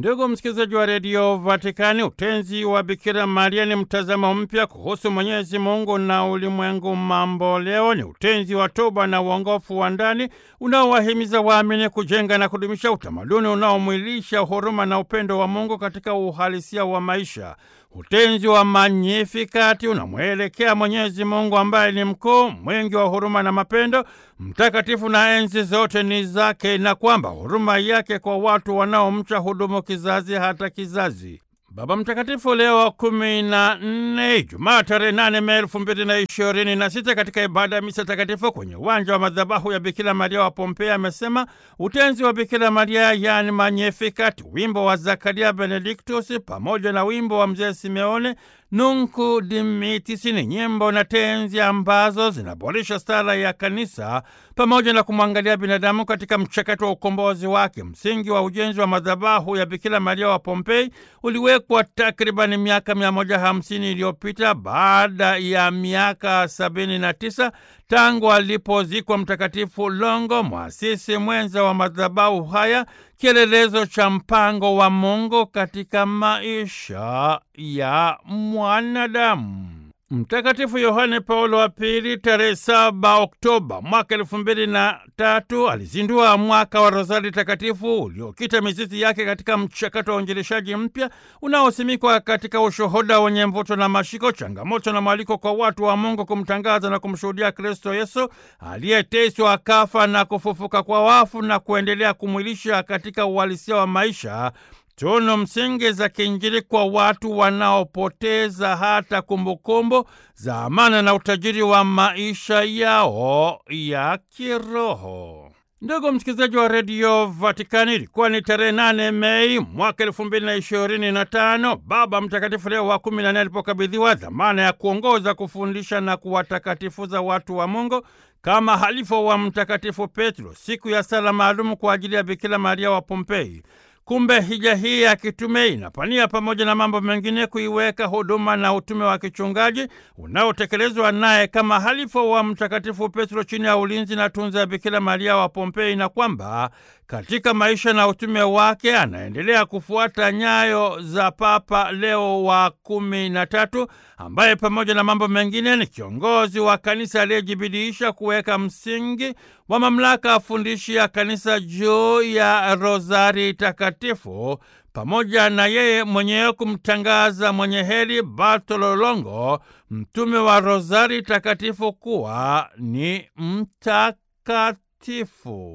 Ndugu msikilizaji wa redio Vatikani, utenzi wa Bikira Maria ni mtazamo mpya kuhusu Mwenyezi Mungu na ulimwengu mambo leo. Ni utenzi wa toba na uongofu wa ndani unaowahimiza waamini kujenga na kudumisha utamaduni unaomwilisha huruma na upendo wa Mungu katika uhalisia wa maisha. Utenzi wa Magnifikati unamwelekea Mwenyezi Mungu ambaye ni mkuu, mwingi wa huruma na mapendo, mtakatifu na enzi zote ni zake, na kwamba huruma yake kwa watu wanaomcha hudumu kizazi hata kizazi. Baba Mtakatifu Leo wa 14, Ijumaa tarehe 8 Mei 2026, katika ibada ya misa takatifu kwenye uwanja wa madhabahu ya Bikira Maria wa Pompei, amesema utenzi wa Bikira Maria, yani Magnificat, wimbo wa Zakaria Benedictus pamoja na wimbo wa Mzee Simeone Nunc Dimittis ni nyimbo na tenzi ambazo zinaboresha sala ya kanisa pamoja na kumwangalia binadamu katika mchakato wa ukombozi wake. Msingi wa ujenzi wa madhabahu ya Bikira Maria wa Pompei uliwekwa takribani miaka 150 iliyopita baada ya miaka 79 tangu alipozikwa Mtakatifu Longo, mwasisi mwenza wa madhabahu haya, kielelezo cha mpango wa Mungu katika maisha ya mwanadamu. Mtakatifu Yohane Paulo wa Pili tarehe 7 Oktoba mwaka 2003 alizindua mwaka wa Rozari Takatifu uliokita mizizi yake katika mchakato wa uinjilishaji mpya unaosimikwa katika ushuhuda wenye mvuto na mashiko, changamoto na mwaliko kwa watu wa Mungu kumtangaza na kumshuhudia Kristo Yesu aliyeteswa, akafa na kufufuka kwa wafu, na kuendelea kumwilisha katika uhalisia wa maisha tunu msingi za kiinjili kwa watu wanaopoteza hata kumbukumbu za amana na utajiri wa maisha yao ya kiroho. Ndugu msikilizaji wa redio Vatikani, ilikuwa ni tarehe 8 Mei mwaka 2025 Baba Mtakatifu Leo wa 14 alipokabidhiwa dhamana ya kuongoza, kufundisha na kuwatakatifuza watu wa Mungu kama halifa wa Mtakatifu Petro, siku ya sala maalumu kwa ajili ya Bikira Maria wa Pompei. Kumbe hija hii ya kitume inapania pamoja na mambo mengine kuiweka huduma na utume wa kichungaji unaotekelezwa naye kama halifa wa Mtakatifu Petro chini ya ulinzi na tunza ya Bikira Maria wa Pompei, na kwamba katika maisha na utume wake anaendelea kufuata nyayo za Papa Leo wa 13 ambaye pamoja na mambo mengine ni kiongozi wa kanisa aliyejibidiisha kuweka msingi wa mamlaka afundishi ya kanisa juu ya Rozari Takatifu, pamoja na yeye mwenyewe kumtangaza mwenye heri Bartolo Longo, mtume wa Rozari Takatifu, kuwa ni mtakatifu.